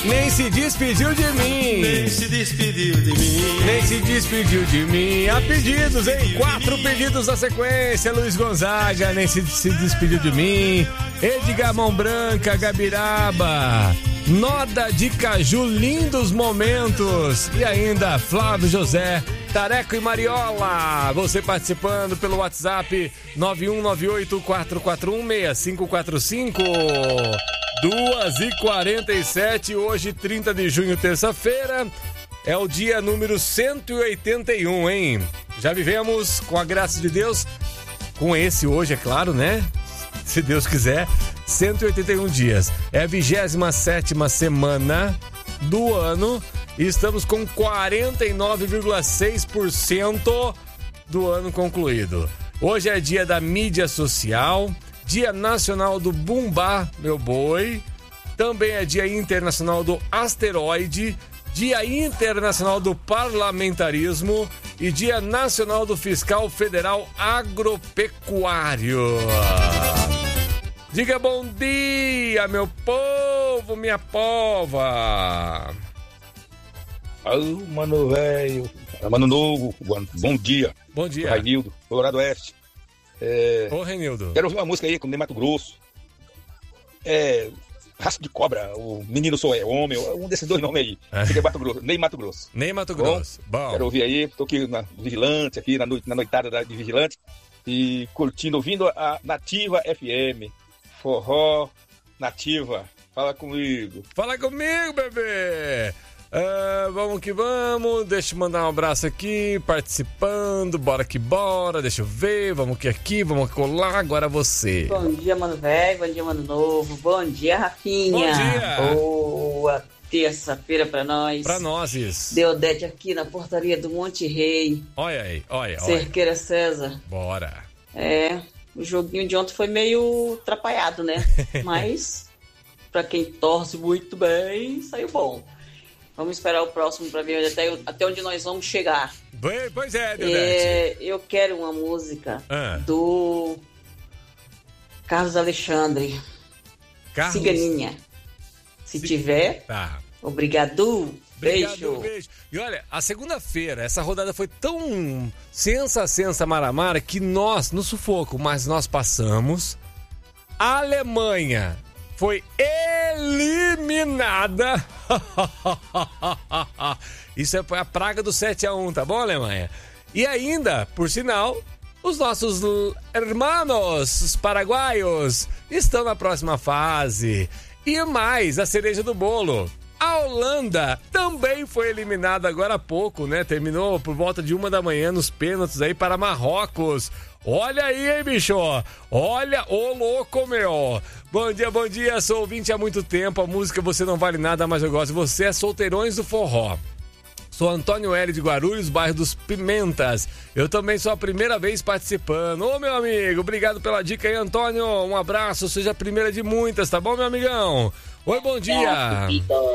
Nem se despediu de mim. Nem se despediu de mim. Nem se despediu de mim. Há pedidos, hein? 4 pedidos na sequência. Luiz Gonzaga, nem se despediu de mim. Edgar Mão Branca, Gabiraba. Noda de Caju, lindos momentos. E ainda Flávio José, Tareco e Mariola. Você participando pelo WhatsApp 9198-441-6545. 2h47, hoje 30 de junho, terça-feira. É o dia número 181, hein? Já vivemos, com a graça de Deus, com esse hoje, é claro, né? Se Deus quiser, 181 dias. É a 27ª semana do ano e estamos com 49,6% do ano concluído. Hoje é dia da mídia social, Dia Nacional do Bumbá, meu boi. Também é Dia Internacional do Asteroide, Dia Internacional do Parlamentarismo e Dia Nacional do Fiscal Federal Agropecuário. Diga bom dia, meu povo, minha pova. Alô, mano velho, mano novo, bom dia. Bom dia. Rainildo, Colorado Oeste. Ô, Renildo. Quero ouvir uma música aí com Ney Mato Grosso. Raça de Cobra, o Menino Sou é Homem, um desses dois nomes aí. Ney Mato Grosso. Ney Mato Grosso. Bom. Quero ouvir aí, tô aqui na Vigilante, aqui na noitada de Vigilante. E curtindo, ouvindo a Nativa FM. Forró, Nativa. Fala comigo. Fala comigo, bebê. Vamos que vamos. Deixa eu mandar um abraço aqui, participando. Bora que bora. Deixa eu ver. Vamos que aqui, vamos colar. Agora você. Bom dia, mano velho. Bom dia, mano novo. Bom dia, Rafinha. Bom dia. Boa terça-feira pra nós. Pra nós. Deodete aqui na portaria do Monte Rei. Olha aí, olha. Cerqueira César. Bora. O joguinho de ontem foi meio atrapalhado, né? Mas, pra quem torce muito bem, saiu bom. Vamos esperar o próximo pra ver até onde nós vamos chegar. Pois é, Deodete. Eu quero uma música do Carlos Alexandre. Ciganinha. Se tiver, tá. Obrigado. Beijo. E olha, a segunda-feira, essa rodada foi tão sensa maramara que nós, no sufoco, mas nós passamos. A Alemanha foi eliminada. Isso é a praga do 7-1, tá bom, Alemanha? E ainda, por sinal, os nossos hermanos, os paraguaios, estão na próxima fase. E mais, a cereja do bolo. A Holanda também foi eliminada agora há pouco, né? Terminou por volta de 1 da manhã nos pênaltis aí para Marrocos. Olha aí, hein, bicho? Olha o louco, meu. Bom dia, sou ouvinte há muito tempo. A música Você Não Vale Nada, Mas Eu Gosto. Você é Solteirões do Forró. Sou Antônio L. de Guarulhos, bairro dos Pimentas. Eu também sou a primeira vez participando. Ô, meu amigo, obrigado pela dica aí, Antônio. Um abraço, seja a primeira de muitas, tá bom, meu amigão? Oi, bom dia.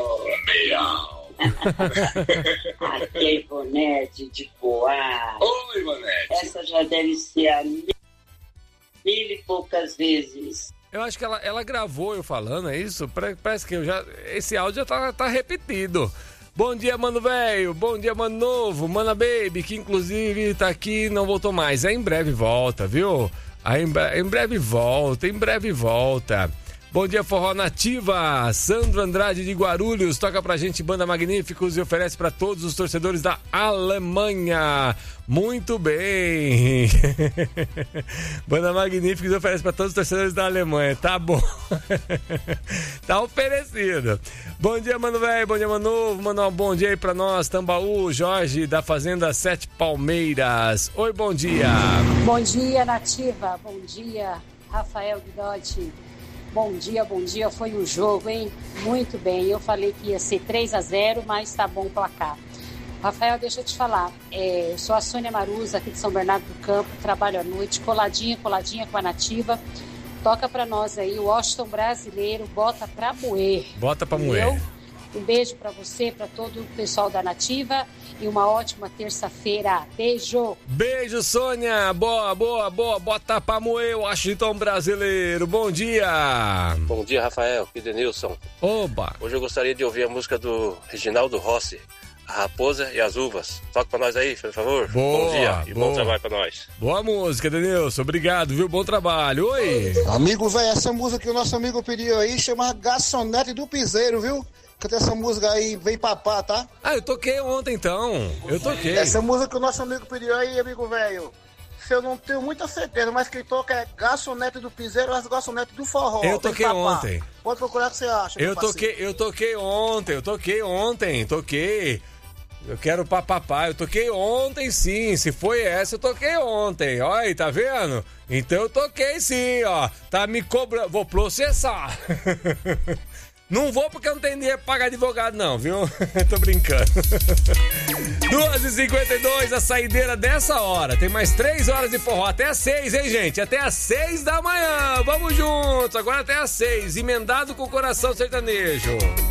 Aqui é Ivonete de Poá. Oi, Ivonete. Essa já deve ser a 1000 e poucas vezes. Eu acho que ela gravou eu falando, é isso? Parece que esse áudio já tá repetido. Bom dia, mano velho. Bom dia, mano novo. Mana Baby, que inclusive tá aqui, não voltou mais. Em breve volta, viu? Em breve volta. Bom dia, Forró Nativa. Sandro Andrade de Guarulhos toca pra gente Banda Magníficos e oferece pra todos os torcedores da Alemanha. Muito bem. Banda Magníficos oferece pra todos os torcedores da Alemanha. Tá bom. Tá oferecido. Bom dia, mano velho. Bom dia, mano novo. Manda um bom dia aí pra nós. Tambaú, Jorge da Fazenda Sete Palmeiras. Oi, bom dia. Bom dia, Nativa. Bom dia, Rafael Guidotti. Bom dia, foi um jogo, hein? Muito bem, eu falei que ia ser 3-0, mas tá bom o placar. Rafael, deixa eu te falar, eu sou a Sônia Maruza, aqui de São Bernardo do Campo, trabalho à noite, coladinha com a Nativa. Toca pra nós aí, o Washington brasileiro, bota pra moer. Bota pra moer. Um beijo para você, para todo o pessoal da Nativa e uma ótima terça-feira. Beijo! Beijo, Sônia! Boa! Bota pra moer o Washington brasileiro. Bom dia! Bom dia, Rafael, aqui Denilson. Oba! Hoje eu gostaria de ouvir a música do Reginaldo Rossi, A Raposa e as Uvas. Toca pra nós aí, por favor. Boa, bom dia e bom trabalho pra nós. Boa música, Denilson. Obrigado, viu? Bom trabalho. Oi! Amigo, velho, essa música que o nosso amigo pediu aí chama Garçonete do Piseiro, viu? Canta essa música aí, vem papá, tá? Ah, eu toquei ontem então. Eu toquei. Essa música que o nosso amigo pediu aí, amigo velho. Eu não tenho muita certeza, mas quem toca é Garçonete do Piseiro ou as Garçonete do Forró. Eu toquei ontem. Pode procurar o que você acha. Eu toquei ontem. Eu quero papapá. Eu toquei ontem sim. Se foi essa, eu toquei ontem. Olha aí, tá vendo? Então eu toquei sim, ó. Tá me cobrando. Vou processar. Não vou porque eu não tenho dinheiro pra pagar advogado não, viu? Tô brincando. 2h52, a saideira dessa hora. Tem mais 3 horas de forró. Até às 6, hein, gente? Até às 6 da manhã. Vamos juntos. Agora até às 6. Emendado com o coração sertanejo.